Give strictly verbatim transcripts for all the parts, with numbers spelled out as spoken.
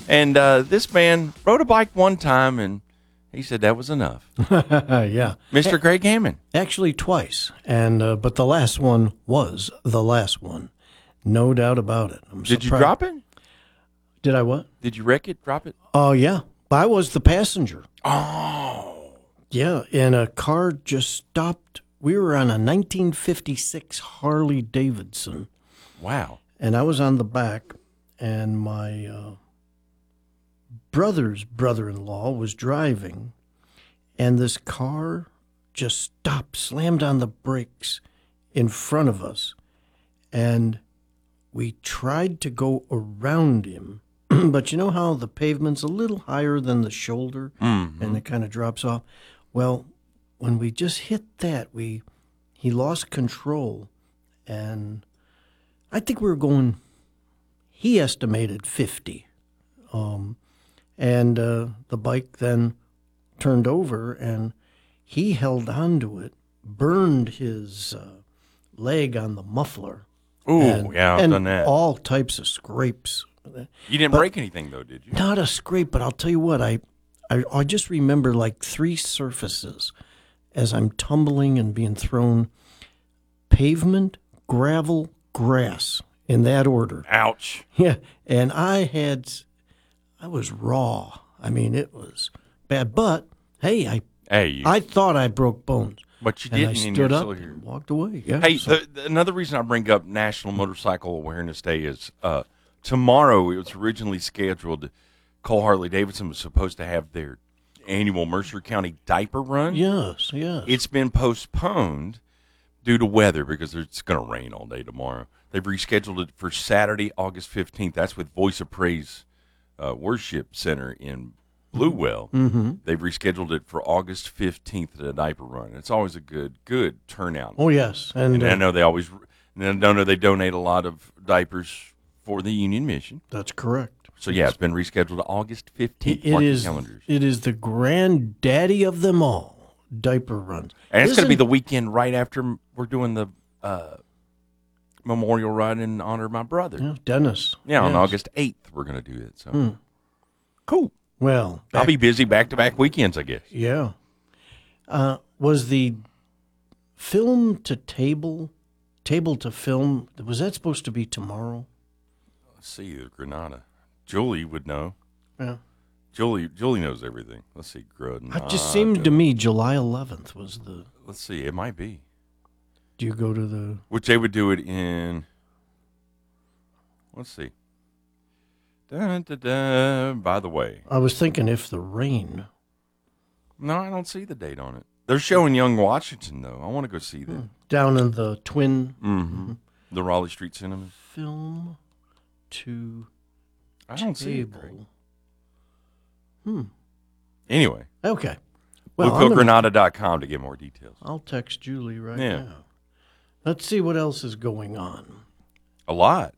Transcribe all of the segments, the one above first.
And uh, this man rode a bike one time, and he said that was enough. Yeah. Mister Greg Hammond. Actually, twice. And uh, but the last one was the last one. No doubt about it. I'm Did you surprised- drop it? Did I what? Did you wreck it, drop it? Oh, yeah. I was the passenger. Oh. Yeah, and a car just stopped. We were on a nineteen fifty-six Harley Davidson, Wow. and I was on the back, and my uh, brother's brother-in-law was driving, and this car just stopped, slammed on the brakes in front of us, and we tried to go around him. But you know how the pavement's a little higher than the shoulder, Mm-hmm. and it kind of drops off? Well, when we just hit that, we he lost control, and I think we were going, he estimated fifty. Um, and uh, the bike then turned over, and he held on to it, burned his uh, leg on the muffler. Ooh, and, yeah, I've and done that. all types of scrapes. You didn't break anything, though, did you? Not a scrape, but I'll tell you what, I, I, I just remember like three surfaces as I'm tumbling and being thrown. Pavement, gravel, grass, in that order. Ouch. Yeah, and I had, I was raw. I mean, it was bad. But, hey, I Hey, you, I thought I broke bones. but you And I didn't, and stood you're up still here. and walked away. Yeah. Hey, so- the, the, another reason I bring up National Motorcycle Awareness Day is uh, tomorrow. It was originally scheduled. Cole Harley Davidson was supposed to have their annual Mercer County diaper run. yes, yes. It's been postponed due to weather because it's going to rain all day tomorrow. They've rescheduled it for Saturday, August fifteenth. That's with Voice of Praise uh, Worship Center in Bluewell. Mm-hmm. They've rescheduled it for August fifteenth at a diaper run. It's always a good, good turnout. Oh, yes. And, And I uh, know they always, and I know they donate a lot of diapers for the Union Mission. that's correct. So yeah, it's been rescheduled to August fifteenth. It Mark your is, calendars. it is the granddaddy of them all, diaper runs. And it's going to be Isn't- the weekend right after we're doing the uh, memorial run in honor of my brother. Yeah, Dennis. Yeah, on Yes. August eighth we're going to do it. So Hmm. cool. Well, I'll back- be busy back to back weekends, I guess. yeah. Uh, was the film to table, table to film, was that supposed to be tomorrow? Let's see, the Granada. Julie would know. Yeah. Julie, Julie knows everything. Let's see, Granada. It just seemed to me July eleventh was the. Let's see, it might be. Do you go to the? Which they would do it in. Let's see. Dun, dun, dun. By the way, I was thinking if the rain. no, I don't see the date on it. They're showing Young Washington though. I want to go see that. Down in the Twin Mm-hmm. The Raleigh Street Cinemas. film to I don't see it. Craig. table. Hmm. Anyway, Okay. Well, I'm Blue Pill gonna- Granada dot com to get more details. I'll text Julie right Yeah. now. Let's see what else is going on. A lot.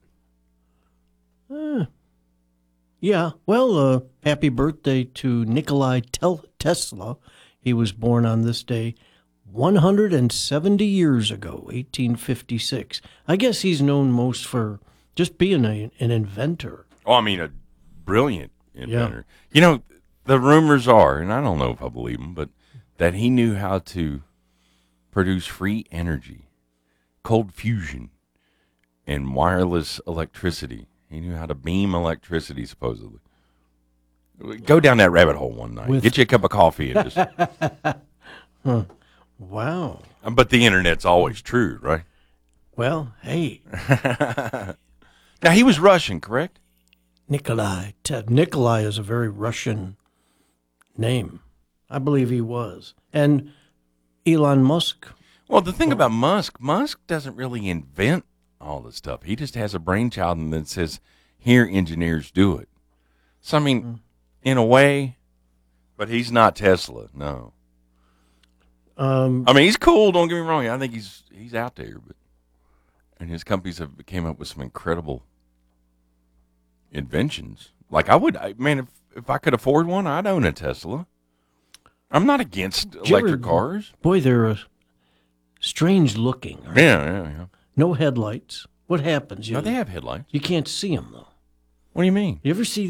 Uh, yeah. Well, uh, happy birthday to Nikolai Tel- Tesla. He was born on this day one hundred seventy years ago, eighteen fifty-six. I guess he's known most for just being a, an inventor. Oh, I mean, a brilliant inventor. You know, the rumors are, and I don't know if I believe them, but that he knew how to produce free energy, cold fusion, and wireless electricity. He knew how to beam electricity, supposedly. Go down that rabbit hole one night. With- Get you a cup of coffee and just. Huh. Wow. But the internet's always true, right? Well, hey, Now, he was Russian, correct? Nikolai. Te- Nikolai is a very Russian name. I believe he was. And Elon Musk. Well, the thing about Musk, Musk doesn't really invent all this stuff. He just has a brainchild and then says, here, engineers, do it. So, I mean, in a way, but he's not Tesla, no. Um, I mean, he's cool, don't get me wrong. I think he's he's out there, but and his companies have came up with some incredible inventions. Like I would, I, man, if, if I could afford one, I'd own a Tesla. I'm not against you ever- electric cars. boy, they're uh, strange looking. aren't Yeah, they? yeah, yeah. No headlights. What happens? You, No, they have headlights. you can't see them, though. What do you mean? You ever see